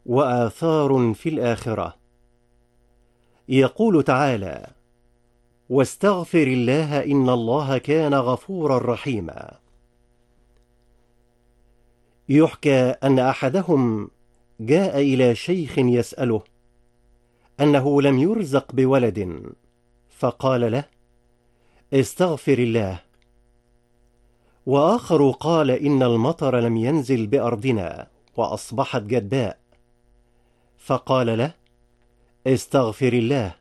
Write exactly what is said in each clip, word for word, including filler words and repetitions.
وآثار في الآخرة. يقول تعالى: واستغفر الله إن الله كان غفورا رحيما. يحكى أن أحدهم جاء إلى شيخ يسأله أنه لم يرزق بولد، فقال له: استغفر الله. وآخر قال: إن المطر لم ينزل بأرضنا وأصبحت جداء، فقال له: استغفر الله.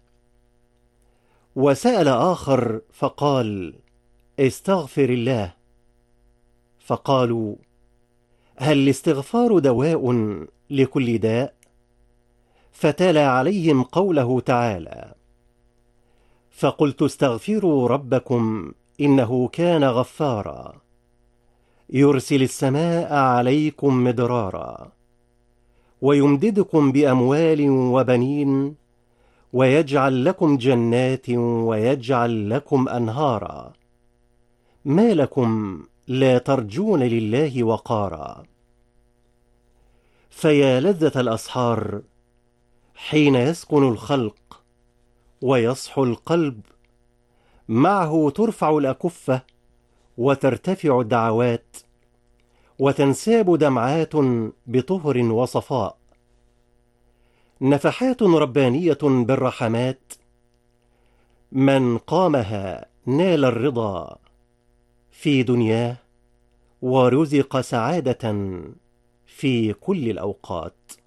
وسأل آخر فقال: استغفر الله. فقالوا: هل الاستغفار دواء لكل داء؟ فتلا عليهم قوله تعالى: فقلت استغفروا ربكم إنه كان غفارا يرسل السماء عليكم مدرارا ويمددكم بأموال وبنين ويجعل لكم جنات ويجعل لكم أنهارا ما لكم لا ترجون لله وقارا. فيا لذة الأسحار حين يسكن الخلق ويصحو القلب، معه ترفع الأكفة وترتفع الدعوات وتنساب دمعات بطهر وصفاء، نفحات ربانية بالرحمات. من قامها نال الرضا في دنياه ورزق سعادة في كل الأوقات.